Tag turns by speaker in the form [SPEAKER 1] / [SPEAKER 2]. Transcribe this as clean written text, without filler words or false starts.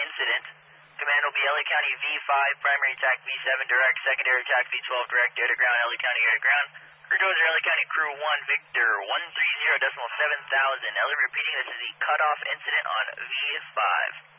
[SPEAKER 1] incident. Command will be LA County V5, primary attack V7 direct, secondary attack V12 direct, air to ground, LA County air to ground. Crew dozer LA County Crew 1, Victor 130.7000. LA repeating, this is the cutoff incident on V5.